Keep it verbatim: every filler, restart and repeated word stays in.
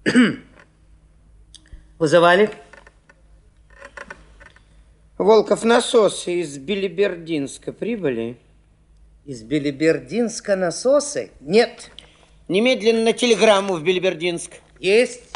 Вызывали? Волков, насосы из Билибердинска прибыли? Из Билибердинска насосы? Нет. Немедленно телеграмму в Билибердинск. Есть.